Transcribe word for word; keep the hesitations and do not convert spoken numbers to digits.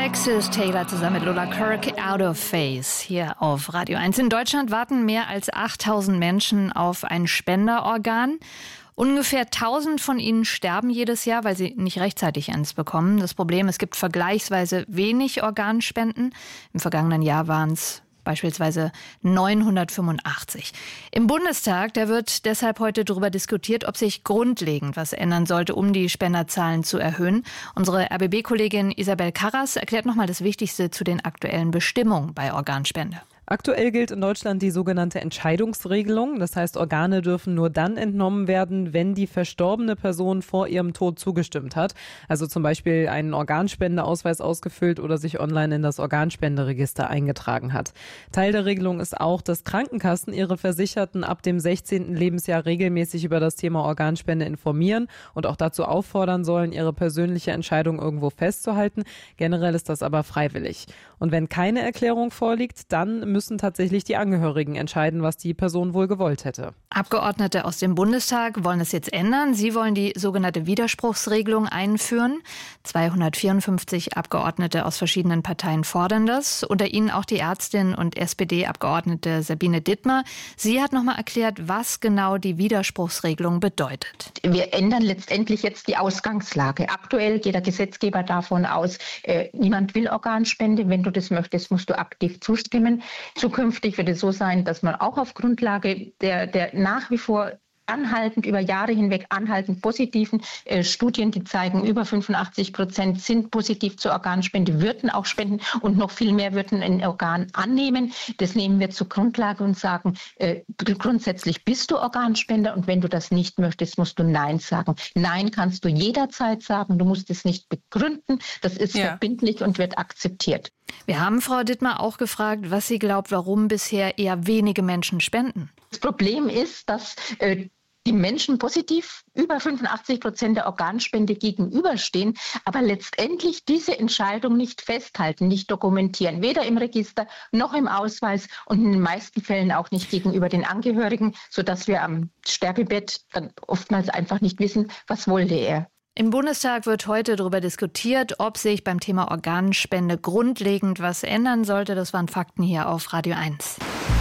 Alexis Taylor zusammen mit Lola Kirk, Out of Phase, hier auf Radio eins. In Deutschland warten mehr als achttausend Menschen auf ein Spenderorgan. Ungefähr tausend von ihnen sterben jedes Jahr, weil sie nicht rechtzeitig eins bekommen. Das Problem, es gibt vergleichsweise wenig Organspenden. Im vergangenen Jahr waren es beispielsweise neunhundertfünfundachtzig. Im Bundestag, da wird deshalb heute darüber diskutiert, ob sich grundlegend was ändern sollte, um die Spenderzahlen zu erhöhen. Unsere R B B-Kollegin Isabel Karras erklärt nochmal das Wichtigste zu den aktuellen Bestimmungen bei Organspende. Aktuell gilt in Deutschland die sogenannte Entscheidungsregelung. Das heißt, Organe dürfen nur dann entnommen werden, wenn die verstorbene Person vor ihrem Tod zugestimmt hat. Also zum Beispiel einen Organspendeausweis ausgefüllt oder sich online in das Organspenderegister eingetragen hat. Teil der Regelung ist auch, dass Krankenkassen ihre Versicherten ab dem sechzehnten Lebensjahr regelmäßig über das Thema Organspende informieren und auch dazu auffordern sollen, ihre persönliche Entscheidung irgendwo festzuhalten. Generell ist das aber freiwillig. Und wenn keine Erklärung vorliegt, dann müssen tatsächlich die Angehörigen entscheiden, was die Person wohl gewollt hätte. Abgeordnete aus dem Bundestag wollen es jetzt ändern. Sie wollen die sogenannte Widerspruchsregelung einführen. zweihundertvierundfünfzig Abgeordnete aus verschiedenen Parteien fordern das. Unter ihnen auch die Ärztin und S P D-Abgeordnete Sabine Dittmer. Sie hat nochmal erklärt, was genau die Widerspruchsregelung bedeutet. Wir ändern letztendlich jetzt die Ausgangslage. Aktuell geht der Gesetzgeber davon aus, äh, niemand will Organspende. Wenn du das möchtest, musst du aktiv zustimmen. Zukünftig wird es so sein, dass man auch auf Grundlage der, der nach wie vor anhaltend, über Jahre hinweg anhaltend positiven äh, Studien, die zeigen, über fünfundachtzig Prozent sind positiv zur Organspende, würden auch spenden und noch viel mehr würden ein Organ annehmen. Das nehmen wir zur Grundlage und sagen, äh, grundsätzlich bist du Organspender und wenn du das nicht möchtest, musst du Nein sagen. Nein kannst du jederzeit sagen, du musst es nicht begründen. Das ist ja verbindlich und wird akzeptiert. Wir haben Frau Dittmer auch gefragt, was sie glaubt, warum bisher eher wenige Menschen spenden. Das Problem ist, dass äh, die Menschen positiv über fünfundachtzig Prozent der Organspende gegenüberstehen, aber letztendlich diese Entscheidung nicht festhalten, nicht dokumentieren, weder im Register noch im Ausweis und in den meisten Fällen auch nicht gegenüber den Angehörigen, sodass wir am Sterbebett dann oftmals einfach nicht wissen, was wollte er. Im Bundestag wird heute darüber diskutiert, ob sich beim Thema Organspende grundlegend was ändern sollte. Das waren Fakten hier auf Radio eins.